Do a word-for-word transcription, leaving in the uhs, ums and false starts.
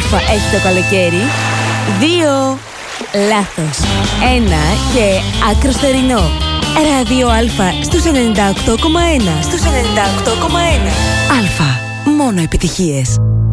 Αλφα έχει το καλοκαίρι? Δύο. Λάθος. Ένα και άκρος θερινό. Ράδιο Αλφα στους ενενήντα οκτώ κόμμα ένα. Στους ενενήντα οκτώ κόμμα ένα. Αλφα. Μόνο επιτυχίες.